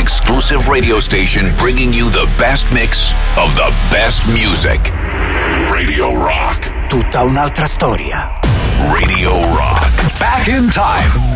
exclusive radio station bringing you the best mix of the best music. Radio Rock. Tutta un'altra storia. Radio Rock. Back in time.